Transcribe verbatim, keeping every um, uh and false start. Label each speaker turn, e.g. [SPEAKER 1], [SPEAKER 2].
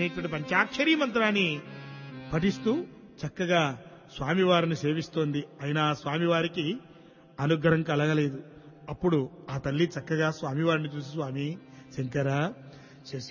[SPEAKER 1] అనేటువంటి పంచాక్షరీ మంత్రాన్ని పఠిస్తూ చక్కగా స్వామివారిని సేవిస్తోంది. అయినా స్వామివారికి అనుగ్రహం కలగలేదు. అప్పుడు ఆ తల్లి చక్కగా స్వామివారిని చూసి, స్వామి శంకర